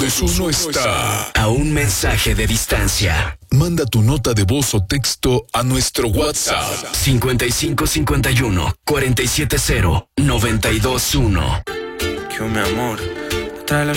991 está a un mensaje de distancia. Manda tu nota de voz o texto a nuestro WhatsApp 5551 470 921. Que mi amor, trae la